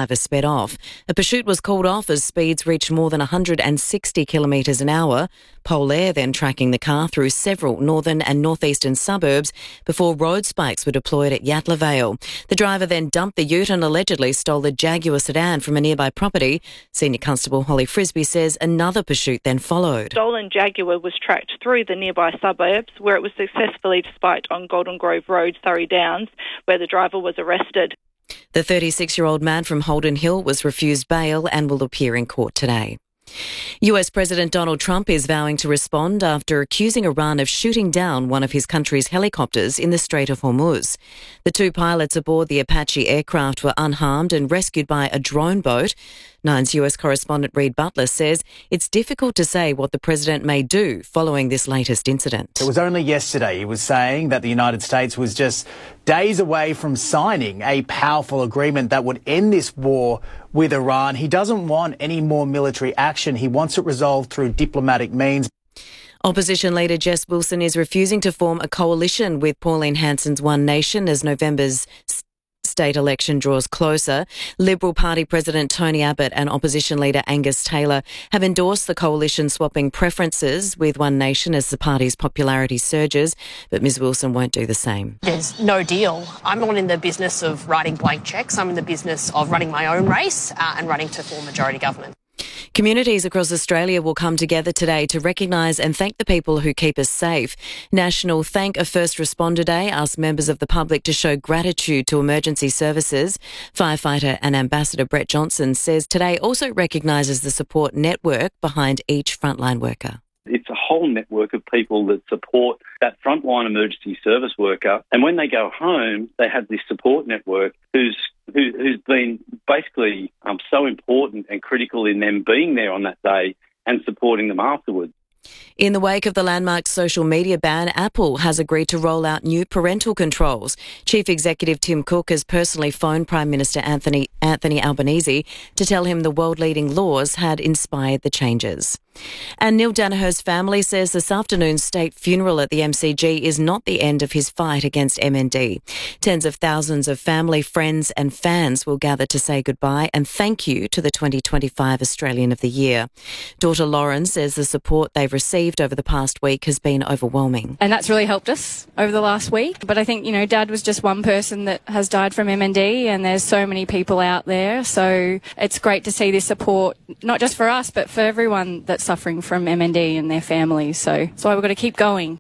driver sped off. A pursuit was called off as speeds reached more than 160 kilometres an hour. Polair then tracking the car through several northern and northeastern suburbs before road spikes were deployed at Yatala Vale. The driver then dumped the ute and allegedly stole the Jaguar sedan from a nearby property. Senior Constable Holly Frisby says another pursuit then followed. The stolen Jaguar was tracked through the nearby suburbs where it was successfully spiked on Golden Grove Road, Surrey Downs, where the driver was arrested. The 36-year-old man from Holden Hill was refused bail and will appear in court today. US President Donald Trump is vowing to respond after accusing Iran of shooting down one of his country's helicopters in the Strait of Hormuz. The two pilots aboard the Apache aircraft were unharmed and rescued by a drone boat. Nine's US correspondent Reid Butler says it's difficult to say what the president may do following this latest incident. It was only yesterday he was saying that the United States was just days away from signing a powerful agreement that would end this war with Iran. He doesn't want any more military action. He wants it resolved through diplomatic means. Opposition leader Jess Wilson is refusing to form a coalition with Pauline Hanson's One Nation as November's state election draws closer. Liberal Party President Tony Abbott and opposition leader Angus Taylor have endorsed the coalition swapping preferences with One Nation as the party's popularity surges, but Ms Wilson won't do the same. There's no deal. I'm not in the business of writing blank cheques. I'm in the business of running my own race and running to form majority government. Communities across Australia will come together today to recognise and thank the people who keep us safe. National Thank a First Responder Day asks members of the public to show gratitude to emergency services. Firefighter and Ambassador Brett Johnson says today also recognises the support network behind each frontline worker. It's a whole network of people that support that frontline emergency service worker. And when they go home, they have this support network who's been basically so important and critical in them being there on that day and supporting them afterwards. In the wake of the landmark social media ban, Apple has agreed to roll out new parental controls. Chief Executive Tim Cook has personally phoned Prime Minister Anthony Albanese to tell him the world-leading laws had inspired the changes. And Neil Danaher's family says this afternoon's state funeral at the MCG is not the end of his fight against MND. Tens of thousands of family, friends and fans will gather to say goodbye and thank you to the 2025 Australian of the Year. Daughter Lauren says the support they've received over the past week has been overwhelming. And that's really helped us over the last week. But I think, Dad was just one person that has died from MND and there's so many people out there. So it's great to see this support, not just for us, but for everyone that's suffering from MND and their families. So that's why we've got to keep going.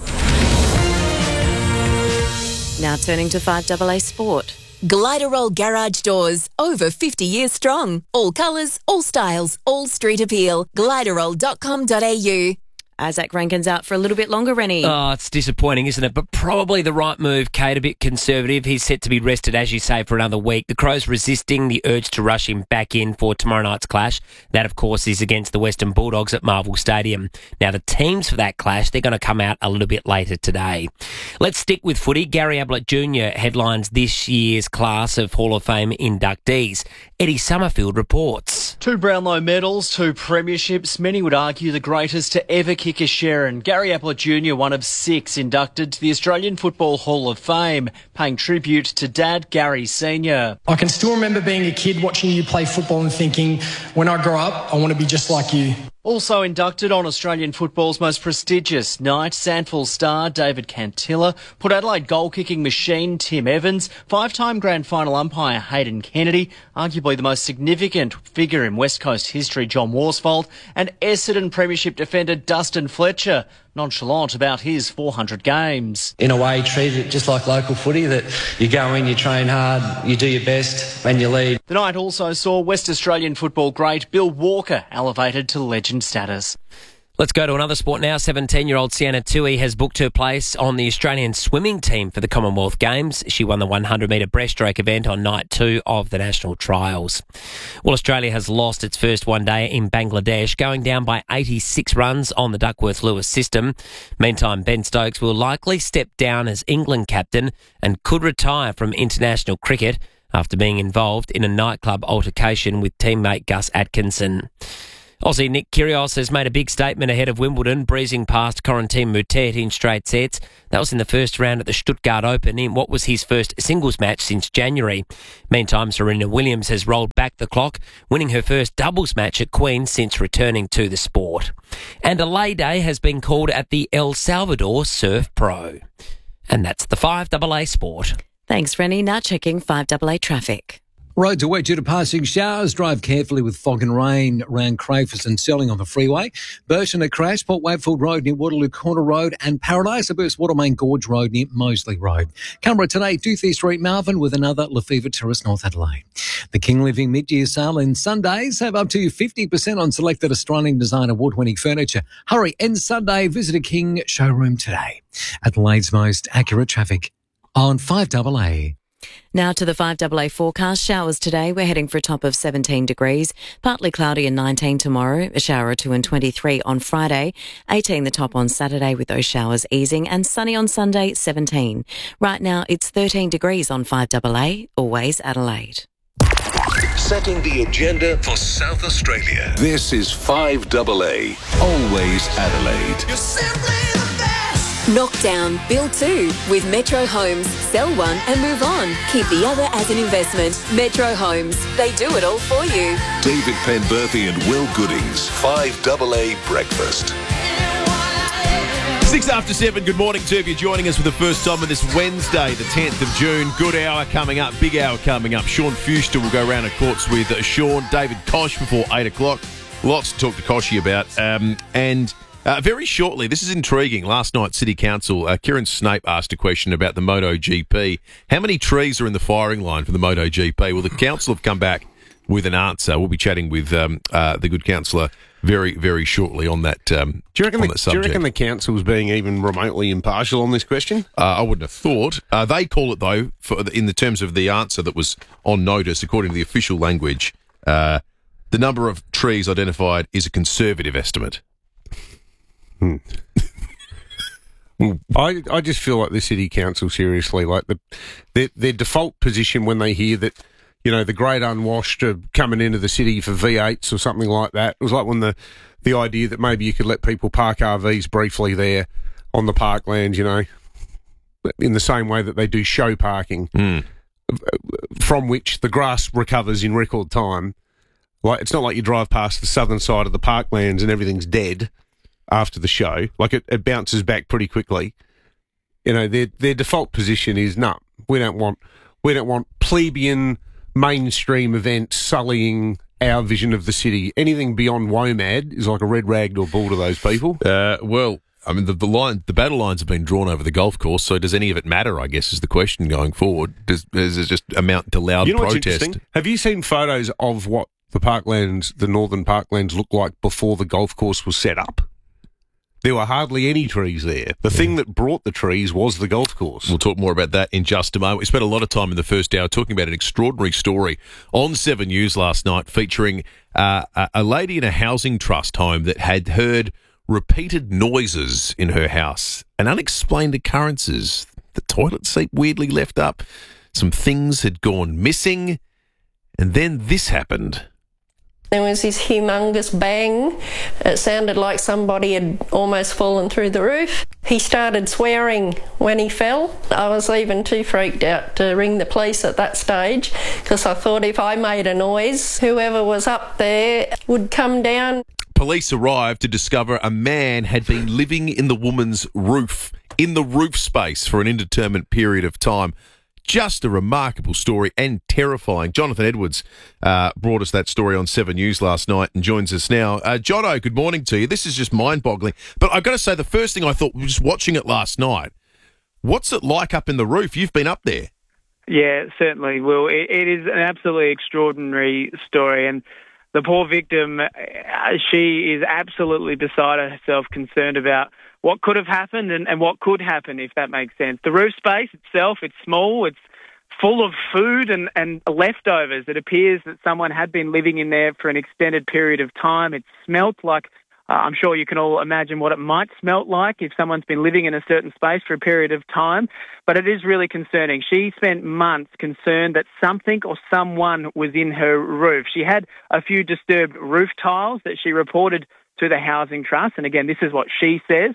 Now turning to 5AA Sport. Gliderol Garage Doors, over 50 years strong. All colours, all styles, all street appeal. Gliderol.com.au. Isaac Rankin's out for a little bit longer, Rennie. Oh, it's disappointing, isn't it? But probably the right move, Kate. A bit conservative. He's set to be rested, as you say, for another week. The Crows resisting the urge to rush him back in for tomorrow night's clash. That, of course, is against the Western Bulldogs at Marvel Stadium. Now, the teams for that clash, they're going to come out a little bit later today. Let's stick with footy. Gary Ablett Jr. headlines this year's class of Hall of Fame inductees. Eddie Summerfield reports. 2 Brownlow medals, 2 premierships. Many would argue the greatest to ever kick a Sharon. Gary Ablett Jr., one of 6 inducted to the Australian Football Hall of Fame, paying tribute to Dad Gary Sr. I can still remember being a kid watching you play football and thinking, when I grow up, I want to be just like you. Also inducted on Australian football's most prestigious night, Sandford star David Cantilla, Port Adelaide goal-kicking machine Tim Evans, 5-time grand final umpire Hayden Kennedy, arguably the most significant figure in West Coast history John Worsfold, and Essendon premiership defender Dustin Fletcher, nonchalant about his 400 games. In a way, treat it just like local footy, that you go in, you train hard, you do your best and you lead. The night also saw West Australian football great Bill Walker elevated to legend status. Let's go to another sport now. 17-year-old Sienna Tui has booked her place on the Australian swimming team for the Commonwealth Games. She won the 100-metre breaststroke event on night 2 of the national trials. Well, Australia has lost its first one-day in Bangladesh, going down by 86 runs on the Duckworth-Lewis system. Meantime, Ben Stokes will likely step down as England captain and could retire from international cricket after being involved in a nightclub altercation with teammate Gus Atkinson. Aussie Nick Kyrgios has made a big statement ahead of Wimbledon, breezing past Corentin Moutet in straight sets. That was in the first round at the Stuttgart Open in what was his first singles match since January. Meantime, Serena Williams has rolled back the clock, winning her first doubles match at Queen's since returning to the sport. And a lay day has been called at the El Salvador Surf Pro. And that's the 5AA Sport. Thanks, Rennie. Now checking 5AA traffic. Roads are wet due to passing showers. Drive carefully with fog and rain around Crafers and Selling on the freeway. Burton a crash, Port Wakefield Road near Waterloo Corner Road, and Paradise Burst Watermain Gorge Road near Moseley Road. Canberra today, Doothie Street, Malvern, with another Lefevre Terrace, North Adelaide. The King Living mid-year sale in Sundays have up to 50% on selected Australian design award-winning furniture. Hurry, end Sunday, visit a King showroom today. Adelaide's most accurate traffic on 5AA. Now to the 5AA forecast. Showers today. We're heading for a top of 17 degrees. Partly cloudy and 19 tomorrow. A shower or two and 23 on Friday. 18 the top on Saturday with those showers easing. And sunny on Sunday, 17. Right now it's 13 degrees on 5AA. Always Adelaide. Setting the agenda for South Australia. This is 5AA. Always Adelaide. You're simply the best. Knock down, build two with Metro Homes. Sell one and move on. Keep the other as an investment. Metro Homes. They do it all for you. David Penberthy and Will Goodings. 5AA Breakfast. 6 after 7, good morning to you. If you're joining us for the first time on this Wednesday, the 10th of June. Good hour coming up, big hour coming up. Sean Fuster will go round the courts with Sean. David Koch before 8 o'clock. Lots to talk to Koshy about. Very shortly, this is intriguing. Last night, City Council, Kieran Snape asked a question about the MotoGP. How many trees are in the firing line for the MotoGP? Well, the council have come back with an answer. We'll be chatting with the good councillor very, very shortly on that. Do you reckon the council's being even remotely impartial on this question? I wouldn't have thought. They call it though, in the terms of the answer that was on notice, according to the official language. The number of trees identified is a conservative estimate. I just feel like the City Council, seriously, like their default position when they hear that, you know, the great unwashed are coming into the city for V8s or something like that. It was like when the idea that maybe you could let people park RVs briefly there on the parklands, you know, in the same way that they do show parking, from which the grass recovers in record time. Like, it's not like you drive past the southern side of the parklands and everything's dead after the show. Like, it bounces back pretty quickly. You know, their default position is, no, we don't want plebeian mainstream events sullying our vision of the city. Anything beyond WOMAD is like a red rag to a bull to those people. Well, I mean, the battle lines have been drawn over the golf course, so does any of it matter, I guess, is the question going forward. Does it just amount to loud protest? Have you seen photos of what the northern parklands looked like before the golf course was set up? There were hardly any trees there. The thing that brought the trees was the golf course. We'll talk more about that in just a moment. We spent a lot of time in the first hour talking about an extraordinary story on 7 News last night featuring a lady in a housing trust home that had heard repeated noises in her house and unexplained occurrences. The toilet seat weirdly left up. Some things had gone missing. And then this happened. There was this humongous bang. It sounded like somebody had almost fallen through the roof. He started swearing when he fell. I was even too freaked out to ring the police at that stage because I thought if I made a noise, whoever was up there would come down. Police arrived to discover a man had been living in the woman's roof, in the roof space for an indeterminate period of time. Just a remarkable story and terrifying. Jonathan Edwards brought us that story on 7 News last night and joins us now. Jono, good morning to you. This is just mind-boggling. But I've got to say, the first thing I thought, just watching it last night, what's it like up in the roof? You've been up there. Yeah, certainly, Will. It is an absolutely extraordinary story. And the poor victim, she is absolutely beside herself, concerned about what could have happened and what could happen, if that makes sense. The roof space itself, it's small, it's full of food and leftovers. It appears that someone had been living in there for an extended period of time. It smelt like I'm sure you can all imagine what it might smell like if someone's been living in a certain space for a period of time, but it is really concerning. She spent months concerned that something or someone was in her roof. She had a few disturbed roof tiles that she reported to the Housing Trust, and again, this is what she says,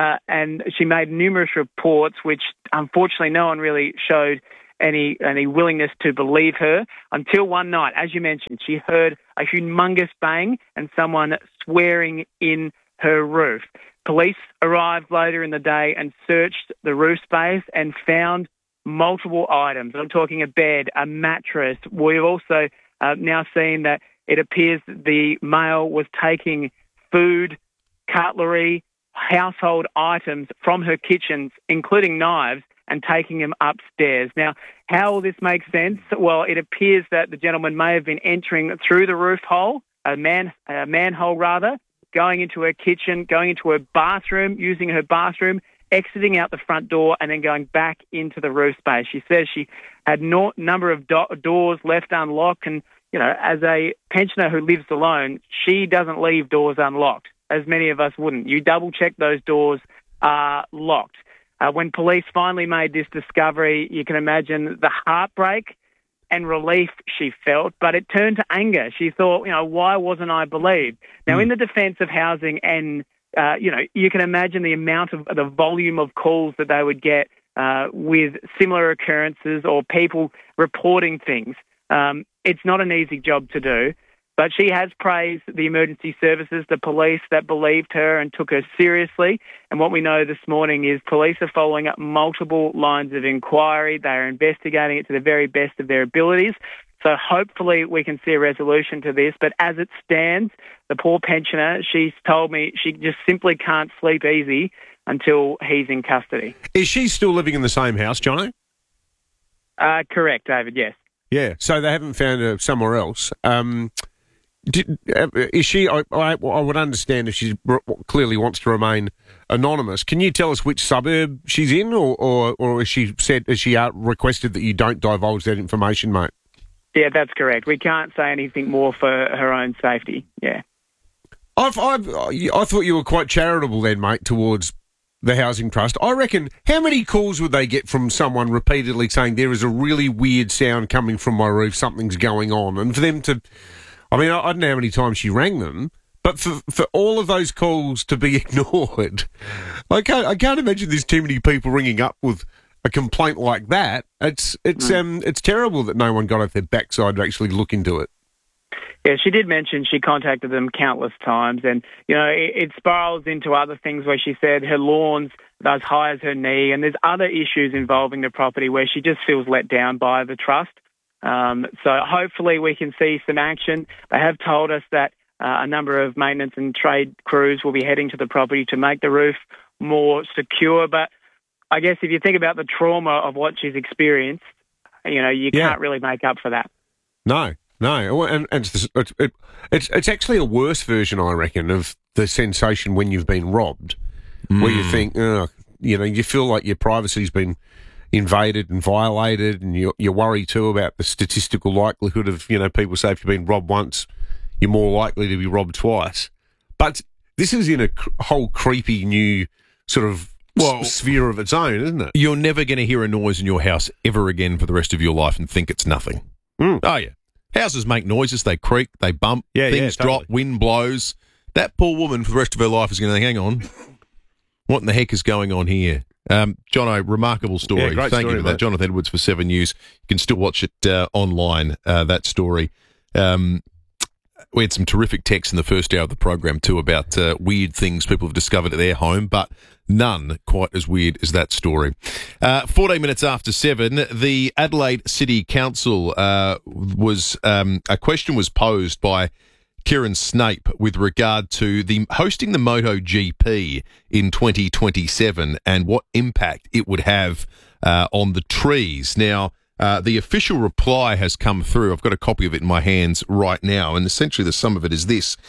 and she made numerous reports which unfortunately no one really showed any willingness to believe her until one night, as you mentioned, she heard a humongous bang and someone swearing in her roof. Police arrived later in the day and searched the roof space and found multiple items. I'm talking a bed, a mattress. We've also now seen that it appears the male was taking food, cutlery, household items from her kitchens, including knives, and taking them upstairs. Now, how will this make sense? Well, it appears that the gentleman may have been entering through the roof hole, a manhole rather, going into her kitchen, going into her bathroom, using her bathroom, exiting out the front door, and then going back into the roof space. She says she had no number of doors left unlocked, and, you know, as a pensioner who lives alone, she doesn't leave doors unlocked, as many of us wouldn't. You double-check those doors are locked. When police finally made this discovery, you can imagine the heartbreak and relief she felt, but it turned to anger. She thought, you know, why wasn't I believed? Now, in the defence of housing and, you know, you can imagine the amount of the volume of calls that they would get with similar occurrences or people reporting things. It's not an easy job to do. But she has praised the emergency services, the police that believed her and took her seriously. And what we know this morning is police are following up multiple lines of inquiry. They are investigating it to the very best of their abilities. So hopefully we can see a resolution to this. But as it stands, the poor pensioner, she's told me she just simply can't sleep easy until he's in custody. Is she still living in the same house, Jono? Correct, David, yes. Yeah, so they haven't found her somewhere else. Is she? I would understand if she clearly wants to remain anonymous. Can you tell us which suburb she's in, or has she requested that you don't divulge that information, mate? Yeah, that's correct. We can't say anything more for her own safety. Yeah. I thought you were quite charitable then, mate, towards the Housing Trust. I reckon, how many calls would they get from someone repeatedly saying there is a really weird sound coming from my roof, something's going on, and for them to... I mean, I don't know how many times she rang them, but for all of those calls to be ignored, I can't imagine there's too many people ringing up with a complaint like that. It's terrible that no one got off their backside to actually look into it. Yeah, she did mention she contacted them countless times, and, you know, it spirals into other things where she said her lawn's as high as her knee, and there's other issues involving the property where she just feels let down by the trust. So hopefully we can see some action. They have told us that a number of maintenance and trade crews will be heading to the property to make the roof more secure. But I guess if you think about the trauma of what she's experienced, you know, you can't really make up for that. No. And it's actually a worse version, I reckon, of the sensation when you've been robbed, where you think, you know, you feel like your privacy's been invaded and violated, and you worry too about the statistical likelihood of, you know, people say if you've been robbed once, you're more likely to be robbed twice. But this is in a whole creepy new sort of sphere of its own, isn't it? You're never going to hear a noise in your house ever again for the rest of your life and think it's nothing. Oh, yeah. Houses make noises, they creak, they bump, things drop, wind blows. That poor woman for the rest of her life is going to think, hang on, what in the heck is going on here? Jono, remarkable story. Yeah, great Thank story, you for that. Jonathan Edwards for 7 News. You can still watch it online, that story. We had some terrific texts in the first hour of the program too about weird things people have discovered at their home, but none quite as weird as that story. 14 minutes after 7, the Adelaide City Council a question was posed by Kieran Snape with regard to hosting the MotoGP in 2027 and what impact it would have on the trees. Now, the official reply has come through. I've got a copy of it in my hands right now, and essentially the sum of it is this.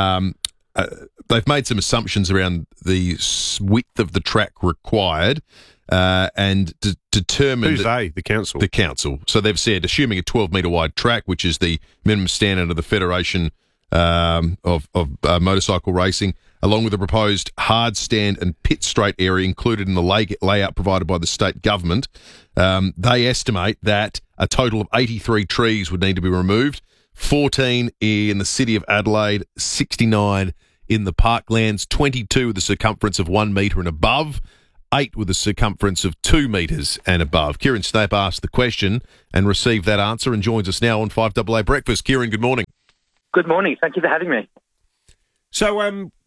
They've made some assumptions around the width of the track required and determined... Who's they? The council? The council. So they've said, assuming a 12-metre wide track, which is the minimum standard of the Federation of motorcycle racing, along with a proposed hard stand and pit straight area included in the layout provided by the state government. They estimate that a total of 83 trees would need to be removed, 14 in the city of Adelaide, 69 in the parklands, 22 with a circumference of 1 metre and above, 8 with a circumference of 2 metres and above. Kieran Snape asked the question and received that answer and joins us now on 5AA Breakfast. Kieran, good morning. Good morning. Thank you for having me. So,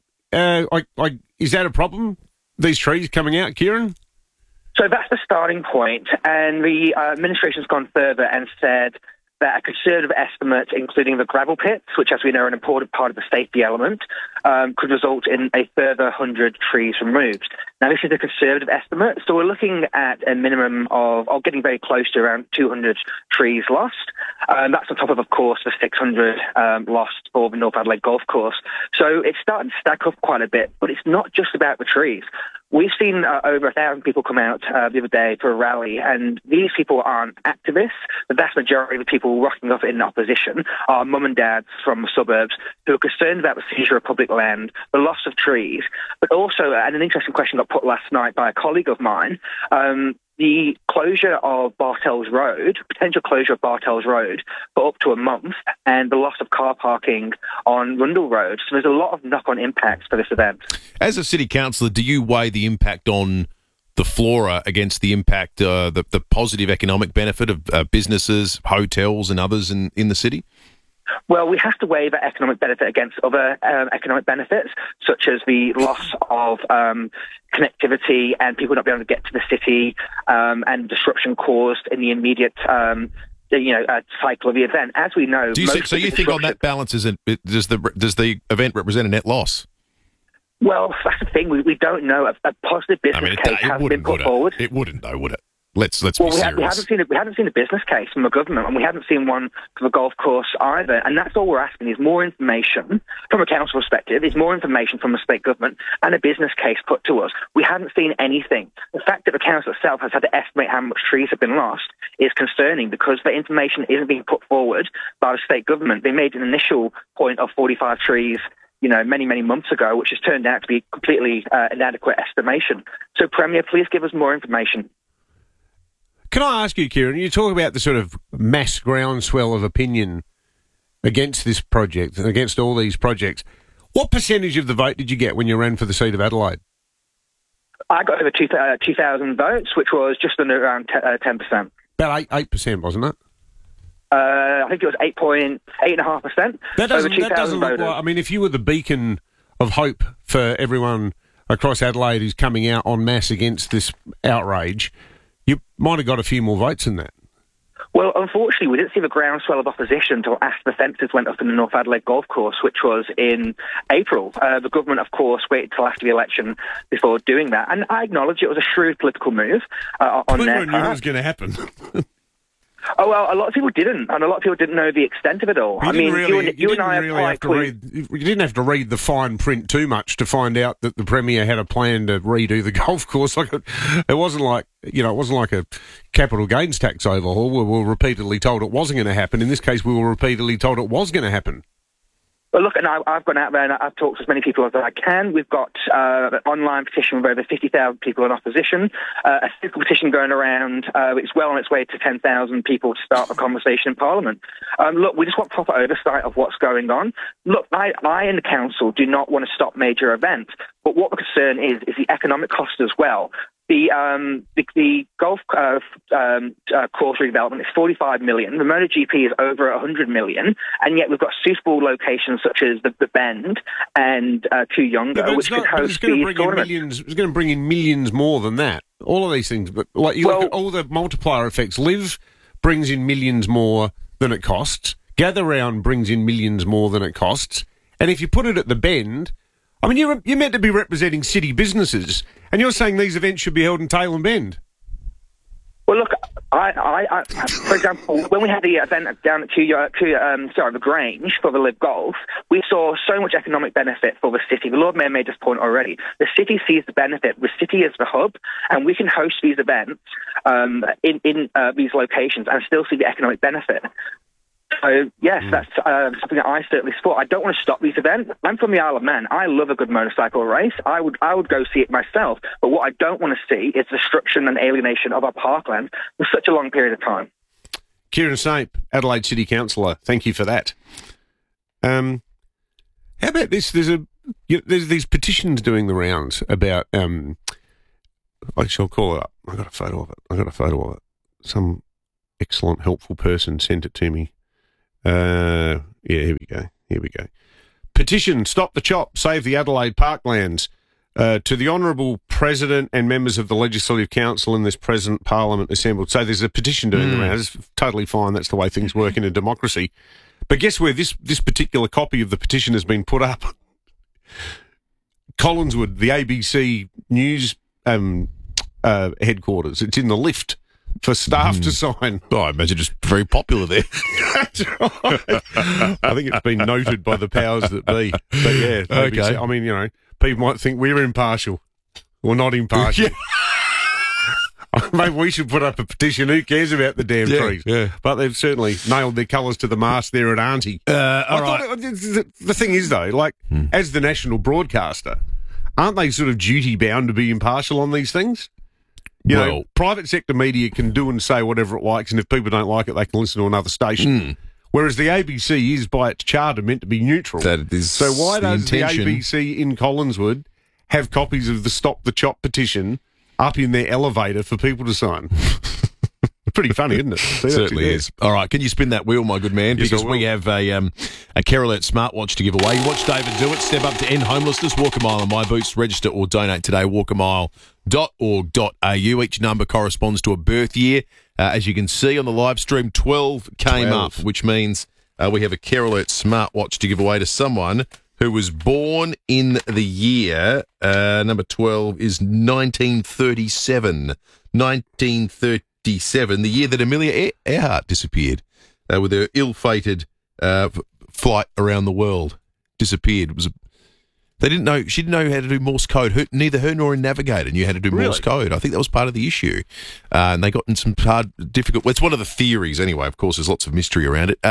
is that a problem, these trees coming out, Kieran? So that's the starting point, and the administration's gone further and said that a conservative estimate, including the gravel pits, which, as we know, are an important part of the safety element, could result in a further 100 trees removed. Now, this is a conservative estimate, so we're looking at a minimum of getting very close to around 200 trees lost. That's on top of course, the 600 lost for the North Adelaide Golf Course. So it's starting to stack up quite a bit, but it's not just about the trees. We've seen over 1,000 people come out the other day for a rally, and these people aren't activists. The vast majority of the people rocking up in opposition are mum and dads from the suburbs who are concerned about the seizure of public land, the loss of trees, but also, and an interesting question got put last night by a colleague of mine, the closure of Bartels Road, potential closure of Bartels Road for up to a month, and the loss of car parking on Rundle Road. So there's a lot of knock-on impacts for this event. As a city councillor, do you weigh the impact on the flora against the impact, the positive economic benefit of businesses, hotels and others in the city? Well, we have to weigh that economic benefit against other economic benefits, such as the loss of connectivity and people not being able to get to the city, and disruption caused in the immediate cycle of the event. As we know, so you think on that balance, does the event represent a net loss? Well, that's the thing. We don't know. A positive business case has been put forward. It wouldn't, though, would it? Let's be serious. We haven't seen a business case from the government, and we haven't seen one for the golf course either. And that's all we're asking is more information from a council perspective, is more information from the state government, and a business case put to us. We haven't seen anything. The fact that the council itself has had to estimate how much trees have been lost is concerning because the information isn't being put forward by the state government. They made an initial point of 45 trees many, many months ago, which has turned out to be completely inadequate estimation. So, Premier, please give us more information. Can I ask you, Kieran, you talk about the sort of mass groundswell of opinion against this project and against all these projects. What percentage of the vote did you get when you ran for the seat of Adelaide? I got over 2,000 votes, which was just under around 10%. About 8%, wasn't it? I think it was 8.5%. That doesn't look like, I mean, if you were the beacon of hope for everyone across Adelaide who's coming out en masse against this outrage, you might have got a few more votes than that. Well, unfortunately, we didn't see the groundswell of opposition until after the fences went up in the North Adelaide Golf Course, which was in April. The government, of course, waited till after the election before doing that. And I acknowledge it was a shrewd political move on their part. Knew it was going to happen. Oh, well, a lot of people didn't, and a lot of people didn't know the extent of it all. You didn't have to read the fine print too much to find out that the Premier had a plan to redo the golf course. It wasn't like a capital gains tax overhaul. We were repeatedly told it wasn't going to happen. In this case, we were repeatedly told it was going to happen. Well, look, and I've gone out there and I've talked to as many people as I can. We've got an online petition with over 50,000 people in opposition, a physical petition going around. It's well on its way to 10,000 people to start a conversation in Parliament. Look, we just want proper oversight of what's going on. Look, I and the council do not want to stop major events, but what the concern is the economic cost as well. The golf course redevelopment is $45 million. The MotoGP is over $100 million, and yet we've got suitable locations such as the Bend and Kooyonga, which could host these tournaments. It's going to bring in millions more than that. All of these things, but look at all the multiplier effects. Live brings in millions more than it costs. Gather Round brings in millions more than it costs. And if you put it at the Bend, I mean, you're meant to be representing city businesses, and you're saying these events should be held in Tailem Bend. Well, look, I for example, when we had the event down at the Grange for the Live Golf, we saw so much economic benefit for the city. The Lord Mayor made this point already. The city sees the benefit. The city is the hub, and we can host these events in these locations and still see the economic benefit. So, yes, that's something that I certainly support. I don't want to stop these events. I'm from the Isle of Man. I love a good motorcycle race. I would go see it myself. But what I don't want to see is destruction and alienation of our parkland for such a long period of time. Kieran Snape, Adelaide City Councillor, thank you for that. How about this? There's these petitions doing the rounds about. I shall call it up. I got a photo of it. Some excellent, helpful person sent it to me. Here we go. Petition: Stop the Chop, Save the Adelaide Parklands. To the Honourable President and members of the Legislative Council in this present Parliament assembled. So there's a petition doing the rounds. It's totally fine. That's the way things work in a democracy. But guess where this particular copy of the petition has been put up? Collinswood, the ABC News headquarters. It's in the lift for staff to sign. Oh, I imagine it's very popular there. That's right. I think it's been noted by the powers that be. But yeah, okay. I mean, you know, people might think we're impartial. We're not impartial. Maybe we should put up a petition. Who cares about the damn trees? Yeah. But they've certainly nailed their colours to the mast there at Auntie. The thing is, though, like, as the national broadcaster, aren't they sort of duty-bound to be impartial on these things? You know, private sector media can do and say whatever it likes, and if people don't like it, they can listen to another station. Whereas the ABC is, by its charter, meant to be neutral. That is so why does intention. the ABC in Collinswood have copies of the Stop the Chop petition up in their elevator for people to sign? Pretty funny, isn't it? It certainly is. All right, can you spin that wheel, my good man? Yes, because we have a Care Alert smartwatch to give away. You watch David do it. Step up to end homelessness. Walk a mile on My Boots. Register or donate today. walkamile.org.au. Each number corresponds to a birth year. As you can see on the live stream, 12 came up, which means we have a Care Alert smartwatch to give away to someone who was born in the year, number 12 is 1937. 1937, the year that Amelia Earhart disappeared with her ill-fated flight around the world. Disappeared. It was she didn't know how to do Morse code. Neither her nor a navigator knew how to do Morse code. I think that was part of the issue. And they got in some difficult... Well, it's one of the theories anyway. Of course, there's lots of mystery around it.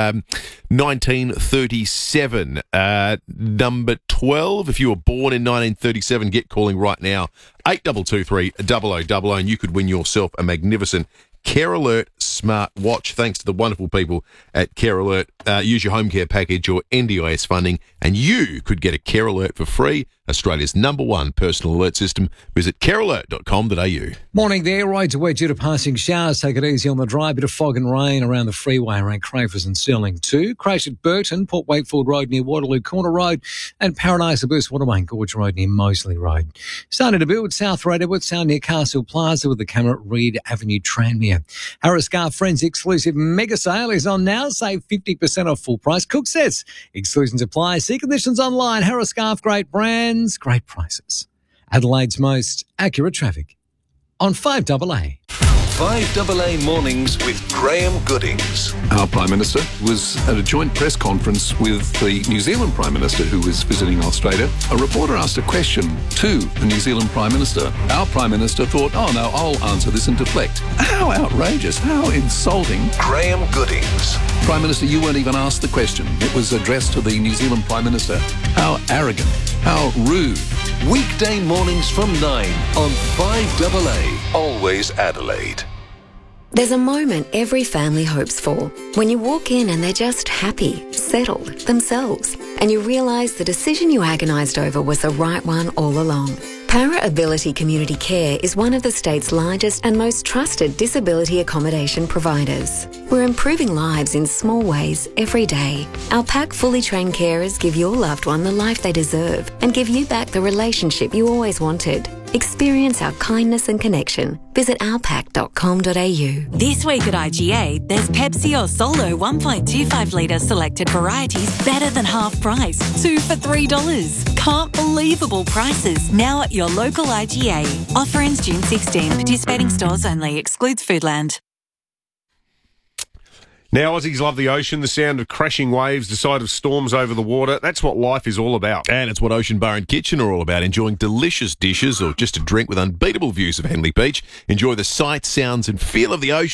1937, number 12. If you were born in 1937, get calling right now. 8223 0000, and you could win yourself a magnificent Care Alert smart watch, thanks to the wonderful people at Care Alert. Use your home care package or NDIS funding, and you could get a Care Alert for free. Australia's #1 personal alert system. Visit carealert.com.au. Morning there. Roads are wet due to passing showers. Take it easy on the dry. Bit of fog and rain around the freeway around Crafers and Stirling too. Crash at Burton, Port Wakefield Road near Waterloo Corner Road, and Paradise Abuse Watermain Gorge Road near Moseley Road. Starting to build South Road Edward Sound near Castle Plaza with the camera at Reed Avenue Tranmere. Harris Scarf Friends exclusive mega sale is on now. Save 50% off full price cook sets. Exclusions apply. See conditions online. Harris Scarf, great brands, great prices. Adelaide's most accurate traffic on 5AA. 5AA Mornings with Graham Goodings. Our Prime Minister was at a joint press conference with the New Zealand Prime Minister who was visiting Australia. A reporter asked a question to the New Zealand Prime Minister. Our Prime Minister thought, oh no, I'll answer this and deflect. How outrageous, how insulting. Graham Goodings. Prime Minister, you weren't even asked the question. It was addressed to the New Zealand Prime Minister. How arrogant, how rude. Weekday mornings from 9 on 5AA. Always Adelaide. There's a moment every family hopes for. When you walk in and they're just happy, settled, themselves, and you realise the decision you agonised over was the right one all along. Para Ability Community Care is one of the state's largest and most trusted disability accommodation providers. We're improving lives in small ways every day. Our PAC fully trained carers give your loved one the life they deserve and give you back the relationship you always wanted. Experience our kindness and connection. Visit ourpac.com.au. This week at IGA, there's Pepsi or Solo 1.25 litre selected varieties better than half price. 2 for $3. Can't believable prices now at your local IGA. Offer ends June 16. Participating stores only. Excludes Foodland. Now Aussies love the ocean, the sound of crashing waves, the sight of storms over the water. That's what life is all about. And it's what Ocean Bar and Kitchen are all about. Enjoying delicious dishes or just a drink with unbeatable views of Henley Beach. Enjoy the sights, sounds and feel of the ocean.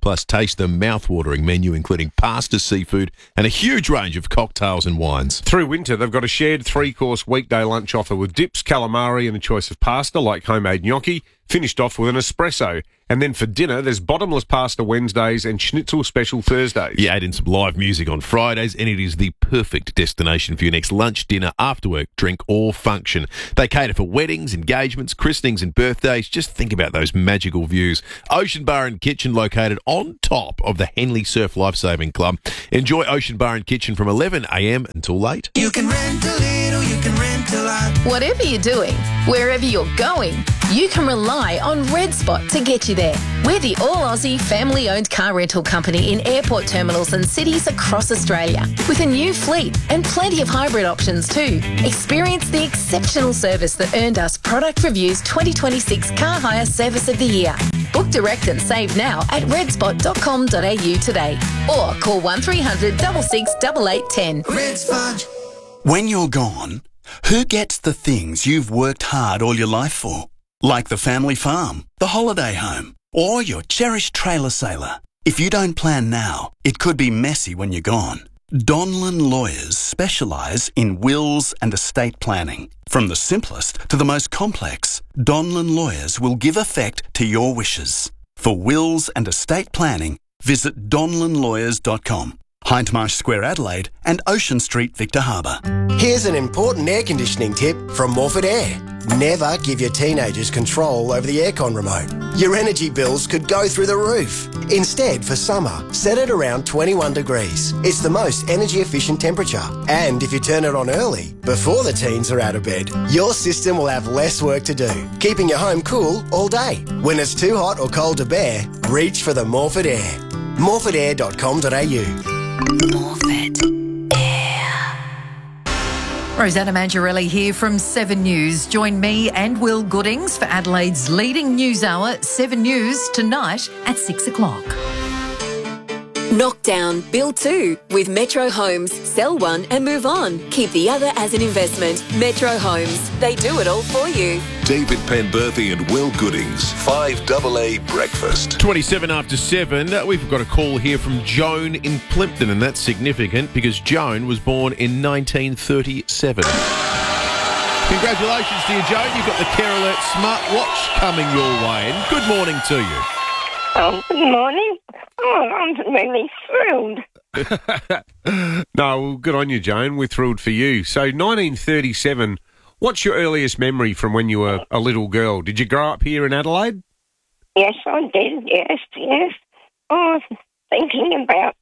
Plus, taste the mouth-watering menu, including pasta, seafood, and a huge range of cocktails and wines. Through winter, they've got a shared 3-course weekday lunch offer with dips, calamari, and a choice of pasta like homemade gnocchi, finished off with an espresso. And then for dinner, there's bottomless pasta Wednesdays and schnitzel special Thursdays. You add in some live music on Fridays, and it is the perfect destination for your next lunch, dinner, after-work, drink, or function. They cater for weddings, engagements, christenings, and birthdays. Just think about those magical views. Ocean Bar and Kitchen located on top of the Henley Surf Lifesaving Club. Enjoy Ocean Bar and Kitchen from 11 a.m. until late. You can rent a little, you can rent a lot. Whatever you're doing, wherever you're going, you can rely on Red Spot to get you there. We're the all-Aussie, family-owned car rental company in airport terminals and cities across Australia, with a new fleet and plenty of hybrid options too. Experience the exceptional service that earned us Product Review's 2026 Car Hire Service of the Year. Book direct and save now at redspot.com.au today, or call 1300 66 8810. Red Spot. When you're gone, who gets the things you've worked hard all your life for? Like the family farm, the holiday home, or your cherished trailer sailor. If you don't plan now, it could be messy when you're gone. Donlan Lawyers specialise in wills and estate planning. From the simplest to the most complex, Donlan Lawyers will give effect to your wishes. For wills and estate planning, visit donlanlawyers.com. Hindmarsh Square, Adelaide, and Ocean Street, Victor Harbour. Here's an important air conditioning tip from Morford Air. Never give your teenagers control over the aircon remote. Your energy bills could go through the roof. Instead, for summer, set it around 21 degrees. It's the most energy efficient temperature. And if you turn it on early, before the teens are out of bed, your system will have less work to do, keeping your home cool all day. When it's too hot or cold to bear, reach for the Morford Air. morfordair.com.au. Morford Air. Rosanna Mangiarelli here from 7 News. Join me and Will Goodings for Adelaide's leading news hour, 7 News, tonight at 6 o'clock. Knock down, build two with Metro Homes. Sell one and move on. Keep the other as an investment. Metro Homes. They do it all for you. David Penberthy and Will Goodings, 5AA Breakfast. 27 after 7. We've got a call here from Joan in Plympton, and that's significant because Joan was born in 1937. Congratulations to you, Joan. You've got the Care Alert smartwatch coming your way. And good morning to you. Oh, good morning. Oh, I'm really thrilled. No, well, good on you, Joan. We're thrilled for you. So 1937, what's your earliest memory from when you were a little girl? Did you grow up here in Adelaide? Yes, I did. Yes. I was thinking about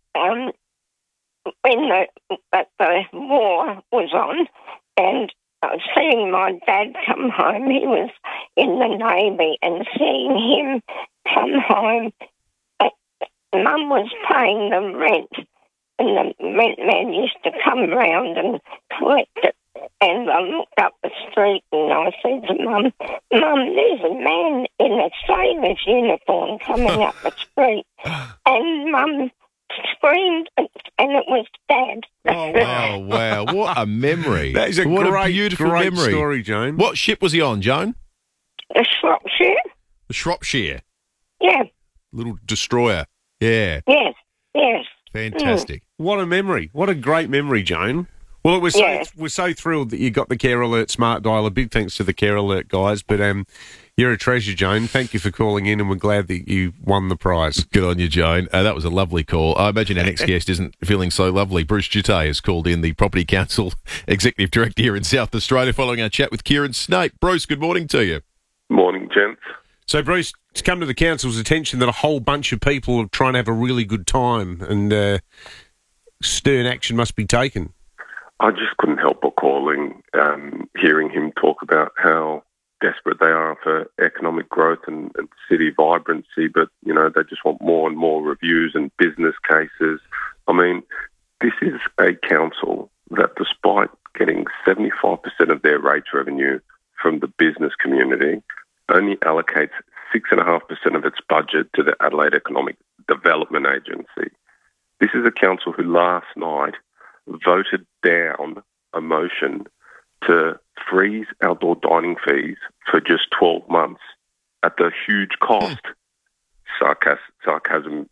when the war was on, and I was seeing my dad come home. He was in the Navy, and seeing him come home, Mum was paying the rent, and the rent man used to come round and collect it. And I looked up the street and I said to Mum, there's a man in a sailor's uniform coming up the street. And Mum screamed, and it was Dad. Oh, wow. What a memory. That is a beautiful great memory. Story, Joan. What ship was he on, Joan? The Shropshire? The Shropshire. Yeah. Little destroyer. Yeah. Yes. Fantastic. What a memory. What a great memory, Joan. Well, we're so thrilled that you got the Care Alert Smart Dial. A big thanks to the Care Alert guys. But you're a treasure, Joan. Thank you for calling in, and we're glad that you won the prize. Good on you, Joan. That was a lovely call. I imagine our next guest isn't feeling so lovely. Bruce Jutay has called in, the Property Council Executive Director here in South Australia, following our chat with Kieran Snape. Bruce, good morning to you. Morning, gents. So, Bruce, it's come to the council's attention that a whole bunch of people are trying to have a really good time, and stern action must be taken. I just couldn't help but calling, hearing him talk about how desperate they are for economic growth and city vibrancy, but, they just want more and more reviews and business cases. I mean, this is a council that, despite getting 75% of their rates revenue from the business community, only allocates 6.5% of its budget to the Adelaide Economic Development Agency. This is a council who last night voted down a motion to freeze outdoor dining fees for just 12 months at the huge cost, sarcasm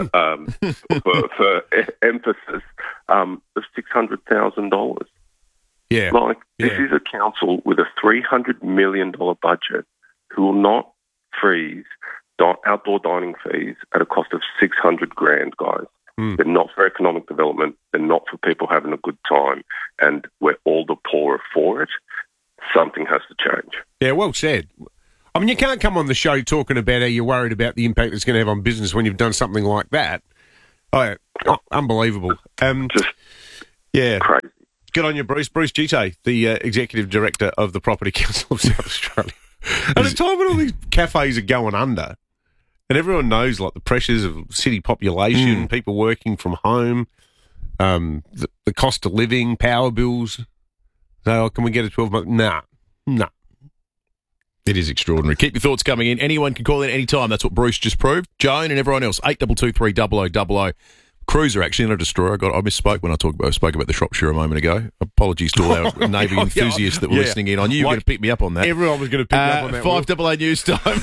for emphasis, of $600,000. Yeah. This is a council with a $300 million budget who will not freeze outdoor dining fees at a cost of $600,000, guys. They're not for economic development. They're not for people having a good time. And we're all the poorer for it. Something has to change. Yeah, well said. I mean, you can't come on the show talking about how you're worried about the impact it's going to have on business when you've done something like that. Unbelievable. Crazy. Good on you, Bruce. Bruce Gite, the Executive Director of the Property Council of South Australia. At a time when all these cafes are going under, and everyone knows like the pressures of city population, people working from home, the cost of living, power bills. So can we get a 12-month? Nah. It is extraordinary. Keep your thoughts coming in. Anyone can call in any time. That's what Bruce just proved. Joan and everyone else, 8223 0000. Cruiser, actually, not a destroyer. I misspoke when I spoke about the Shropshire a moment ago. Apologies to all our Navy enthusiasts that were listening in. I knew you were going to pick me up on that. Everyone was going to pick me up on that. 5AA news time.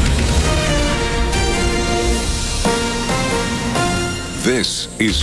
This is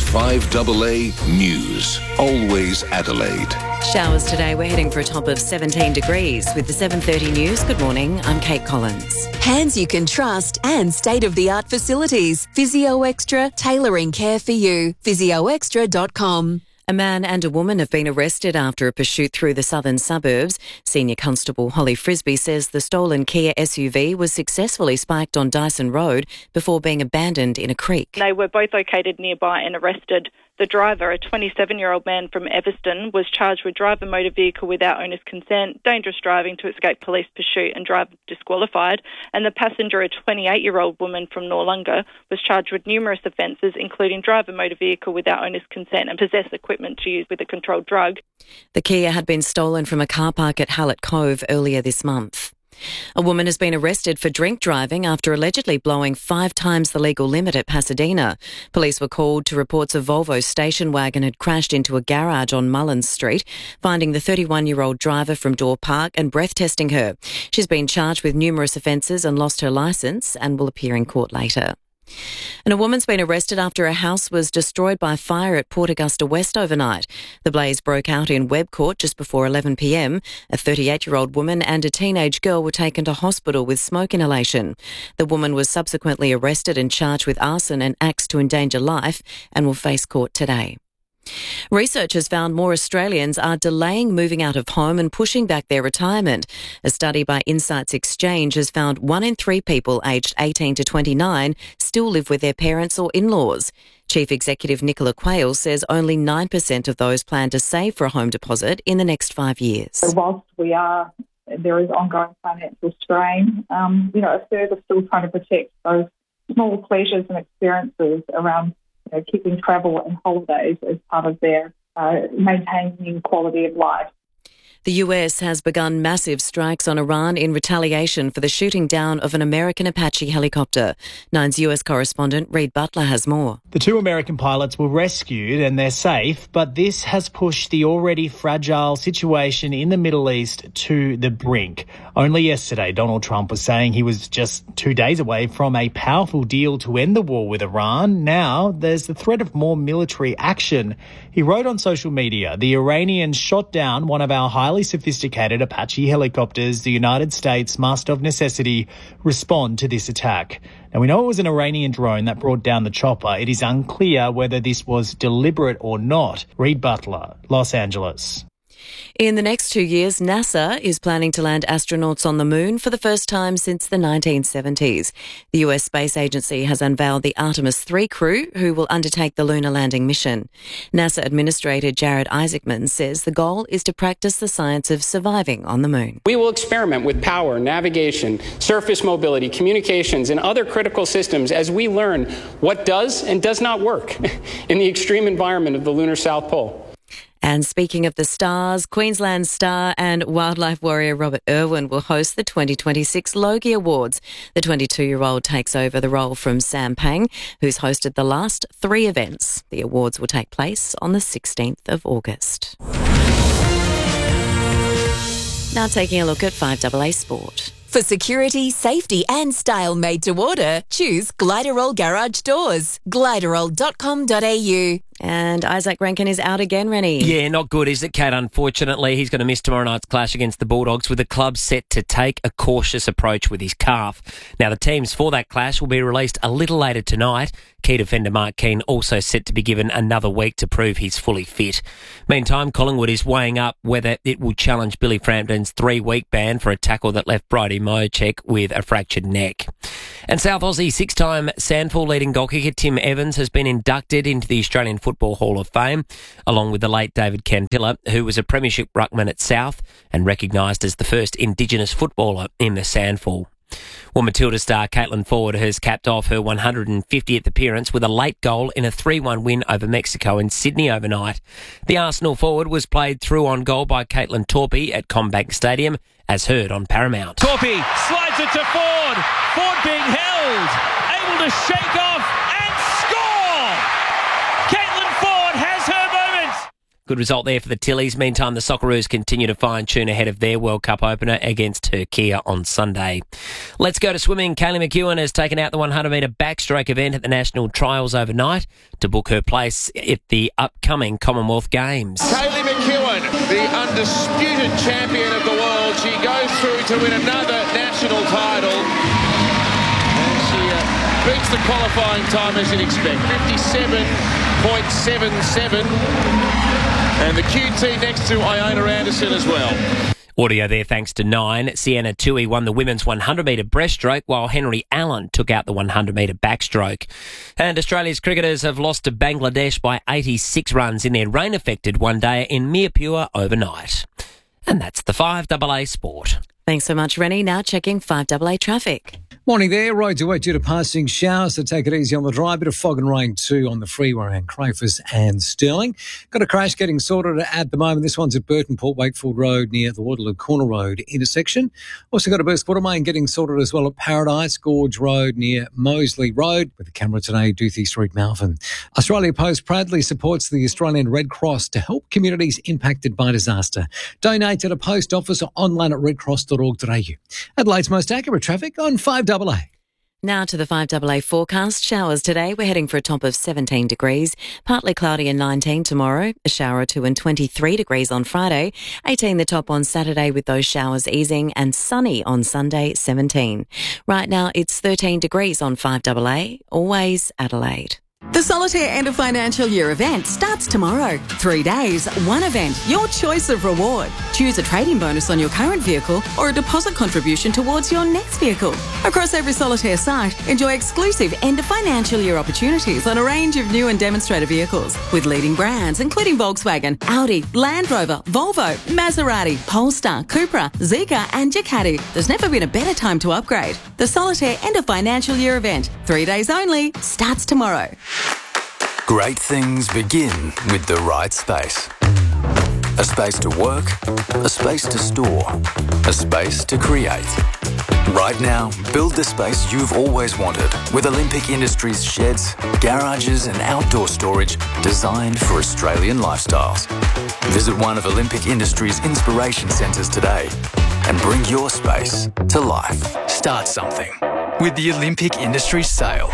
5AA News. Always Adelaide. Showers today. We're heading for a top of 17 degrees. With the 7:30 news, good morning. I'm Kate Collins. Hands you can trust and state-of-the-art facilities. Physio Extra, tailoring care for you. PhysioExtra.com. A man and a woman have been arrested after a pursuit through the southern suburbs. Senior Constable Holly Frisbee says the stolen Kia SUV was successfully spiked on Dyson Road before being abandoned in a creek. They were both located nearby and arrested. The driver, a 27-year-old man from Everston, was charged with drive a motor vehicle without owner's consent, dangerous driving to escape police pursuit and driver disqualified, and the passenger, a 28-year-old woman from Noarlunga, was charged with numerous offences, including drive a motor vehicle without owner's consent and possess equipment to use with a controlled drug. The Kia had been stolen from a car park at Hallett Cove earlier this month. A woman has been arrested for drink driving after allegedly blowing 5 times the legal limit at Pasadena. Police were called to reports a Volvo station wagon had crashed into a garage on Mullins Street, finding the 31-year-old driver from Door Park and breath testing her. She's been charged with numerous offences and lost her licence and will appear in court later. And a woman's been arrested after a house was destroyed by fire at Port Augusta West overnight. The blaze broke out in Webb Court just before 11 p.m. A 38-year-old woman and a teenage girl were taken to hospital with smoke inhalation. The woman was subsequently arrested and charged with arson and acts to endanger life and will face court today. Researchers found more Australians are delaying moving out of home and pushing back their retirement. A study by Insights Exchange has found 1 in 3 people aged 18 to 29 still live with their parents or in-laws. Chief Executive Nicola Quayle says only 9% of those plan to save for a home deposit in the next 5 years. So whilst there is ongoing financial strain, a third are still trying to protect those small pleasures and experiences around keeping travel and holidays as part of their maintaining quality of life. The US has begun massive strikes on Iran in retaliation for the shooting down of an American Apache helicopter. Nine's US correspondent Reid Butler has more. The 2 American pilots were rescued and they're safe, but this has pushed the already fragile situation in the Middle East to the brink. Only yesterday, Donald Trump was saying he was just 2 days away from a powerful deal to end the war with Iran. Now there's the threat of more military action. He wrote on social media, "The Iranians shot down one of our highly sophisticated Apache helicopters. The United States must, of necessity, respond to this attack." Now, we know it was an Iranian drone that brought down the chopper. It is unclear whether this was deliberate or not. Reid Butler, Los Angeles. In the next 2 years, NASA is planning to land astronauts on the moon for the first time since the 1970s. The US Space Agency has unveiled the Artemis 3 crew who will undertake the lunar landing mission. NASA Administrator Jared Isaacman says the goal is to practice the science of surviving on the moon. We will experiment with power, navigation, surface mobility, communications, and other critical systems as we learn what does and does not work in the extreme environment of the lunar South Pole. And speaking of the stars, Queensland star and wildlife warrior Robert Irwin will host the 2026 Logie Awards. The 22-year-old takes over the role from Sam Pang, who's hosted the last 3 events. The awards will take place on the 16th of August. Now taking a look at 5AA Sport. For security, safety and style made to order, choose Gliderol Garage Doors. Gliderol.com.au. And Isaac Rankin is out again, Rennie. Yeah, not good, is it, Kat? Unfortunately, he's going to miss tomorrow night's clash against the Bulldogs, with the club set to take a cautious approach with his calf. Now, the teams for that clash will be released a little later tonight. Key defender Mark Keane also set to be given another week to prove he's fully fit. Meantime, Collingwood is weighing up whether it will challenge Billy Frampton's 3-week ban for a tackle that left Brodie Mojcik with a fractured neck. And South Aussie 6-time SANFL leading goal kicker Tim Evans has been inducted into the Australian Football Hall of Fame, along with the late David Cantilla, who was a premiership ruckman at South and recognised as the first Indigenous footballer in the SANFL. Well, Matilda star Caitlin Ford has capped off her 150th appearance with a late goal in a 3-1 win over Mexico in Sydney overnight. The Arsenal forward was played through on goal by Caitlin Torpey at CommBank Stadium, as heard on Paramount. Torpey slides it to Ford. Ford being held, able to shake off and score! Caitlin Ford has her moment! Good result there for the Tillies. Meantime, the Socceroos continue to fine-tune ahead of their World Cup opener against Turkey on Sunday. Let's go to swimming. Kaylee McEwen has taken out the 100-metre backstroke event at the National Trials overnight to book her place at the upcoming Commonwealth Games. Kaylee McEwen, the undisputed champion of the world. She goes through to win another national title. And she beats the qualifying time as you'd expect, 57.77. And the QT next to Iona Anderson as well. Audio there thanks to 9. Sienna Tui won the women's 100-metre breaststroke, while Henry Allen took out the 100-metre backstroke. And Australia's cricketers have lost to Bangladesh by 86 runs in their rain-affected one-day in Mirpur overnight. And that's the 5AA Sport. Thanks so much, Rennie. Now checking 5AA traffic. Morning there. Roads are wet due to passing showers, so take it easy on the drive. Bit of fog and rain too on the freeway around Crafers and Stirling. Got a crash getting sorted at the moment. This one's at Burton Port Wakefield Road near the Waterloo Corner Road intersection. Also got a burst water main getting sorted as well at Paradise Gorge Road near Moseley Road. With the camera today, Doothie Street, Malvern. Australia Post proudly supports the Australian Red Cross to help communities impacted by disaster. Donate at a post office or online at redcross.org.au. Adelaide's most accurate traffic on 5AA. Now to the 5AA forecast. Showers today. We're heading for a top of 17 degrees. Partly cloudy and 19 tomorrow. A shower or two and 23 degrees on Friday. 18 the top on Saturday with those showers easing, and sunny on Sunday, 17. Right now it's 13 degrees on 5AA. Always Adelaide. The Solitaire End of Financial Year event starts tomorrow. 3 days, one event, your choice of reward. Choose a trading bonus on your current vehicle or a deposit contribution towards your next vehicle. Across every Solitaire site, enjoy exclusive End of Financial Year opportunities on a range of new and demonstrator vehicles with leading brands including Volkswagen, Audi, Land Rover, Volvo, Maserati, Polestar, Cupra, Zeekr and Ducati. There's never been a better time to upgrade. The Solitaire End of Financial Year event, 3 days only, starts tomorrow. Great things begin with the right space. A space to work, a space to store, a space to create. Right now, build the space you've always wanted with Olympic Industries sheds, garages and outdoor storage designed for Australian lifestyles. Visit one of Olympic Industries' inspiration centres today and bring your space to life. Start something with the Olympic Industries sale.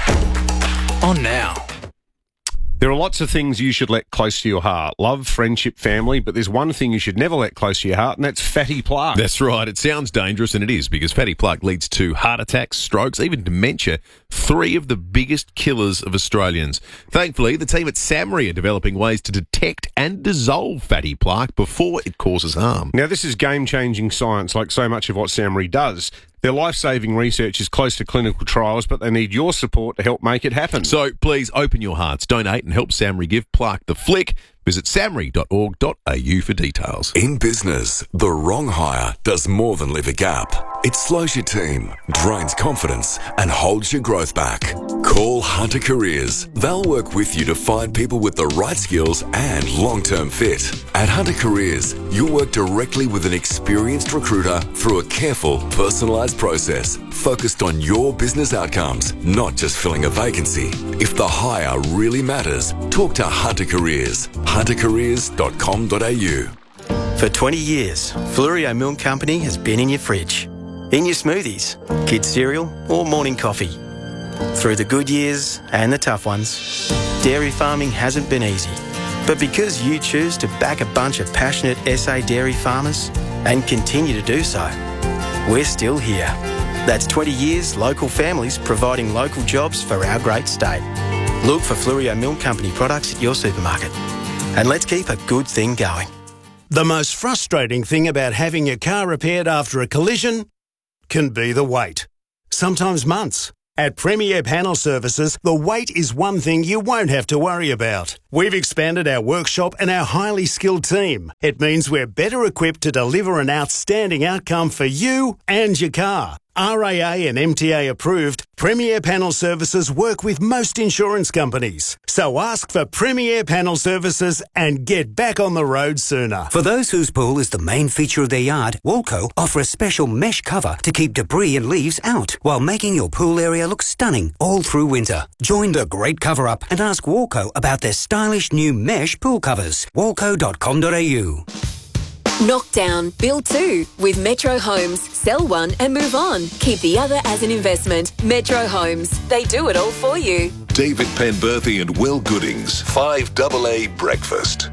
On now. There are lots of things you should let close to your heart. Love, friendship, family, but there's one thing you should never let close to your heart, and that's fatty plaque. That's right. It sounds dangerous, and it is, because fatty plaque leads to heart attacks, strokes, even dementia, 3 of the biggest killers of Australians. Thankfully, the team at SAMRI are developing ways to detect and dissolve fatty plaque before it causes harm. Now, this is game-changing science, like so much of what SAMRI does. Their life-saving research is close to clinical trials, but they need your support to help make it happen. So please open your hearts, donate and help SAMRI give plaque the flick. Visit samri.org.au for details. In business, the wrong hire does more than leave a gap. It slows your team, drains confidence, and holds your growth back. Call Hunter Careers. They'll work with you to find people with the right skills and long-term fit. At Hunter Careers, you'll work directly with an experienced recruiter through a careful, personalised process focused on your business outcomes, not just filling a vacancy. If the hire really matters, talk to Hunter Careers. huntercareers.com.au. For 20 years, Fluorio Milk Company has been in your fridge. in your smoothies, kids' cereal or morning coffee. Through the good years and the tough ones, dairy farming hasn't been easy. But because you choose to back a bunch of passionate SA dairy farmers and continue to do so, we're still here. That's 20 years local families providing local jobs for our great state. Look for Flurio Milk Company products at your supermarket. And let's keep a good thing going. The most frustrating thing about having your car repaired after a collision can be the wait. Sometimes months. At Premier Panel Services, the wait is one thing you won't have to worry about. We've expanded our workshop and our highly skilled team. It means we're better equipped to deliver an outstanding outcome for you and your car. RAA and MTA approved, Premier Panel Services work with most insurance companies. So ask for Premier Panel Services and get back on the road sooner. For those whose pool is the main feature of their yard, Walco offer a special mesh cover to keep debris and leaves out while making your pool area look stunning all through winter. Join the great cover-up and ask Walco about their stylish new mesh pool covers. Walco.com.au. Knock down, build two with Metro Homes. Sell one and move on. Keep the other as an investment. Metro Homes. They do it all for you. David Penberthy and Will Goodings, 5AA Breakfast.